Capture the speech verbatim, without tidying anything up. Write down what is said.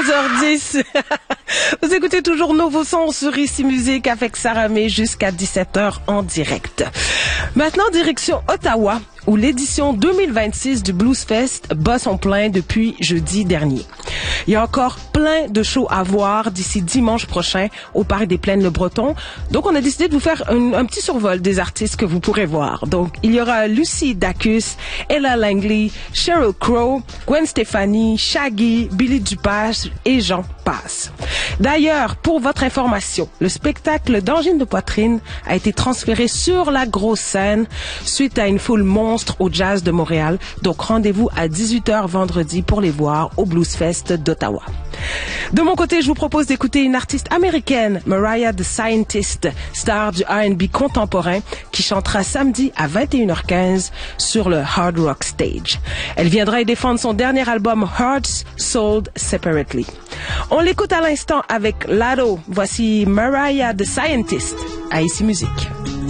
onze heures dix. Vous écoutez toujours Nouveau Son sur Ici Musique avec Sarah May jusqu'à dix-sept heures en direct. Maintenant, direction Ottawa, où l'édition deux mille vingt-six du Blues Fest bat son plein depuis jeudi dernier. Il y a encore plein de shows à voir d'ici dimanche prochain au Parc des Plaines Le Breton. Donc, on a décidé de vous faire un, un petit survol des artistes que vous pourrez voir. Donc, il y aura Lucy Dacus, Ella Langley, Sheryl Crow, Gwen Stefani, Shaggy, Billy Dupas et j'en passe. D'ailleurs, pour votre information, le spectacle d'Angine de poitrine a été transféré sur la grosse scène suite à une foule monstre au Jazz de Montréal. Donc, rendez-vous à dix-huit heures vendredi pour les voir au Blues Fest d'Ottawa. De mon côté, je vous propose d'écouter une artiste américaine, Mariah the Scientist, star du R and B contemporain, qui chantera samedi à vingt et une heures quinze sur le Hard Rock Stage. Elle viendra y défendre son dernier album Hearts Sold Separately. On l'écoute à l'instant avec Lado. Voici Mariah the Scientist à Ici Musique.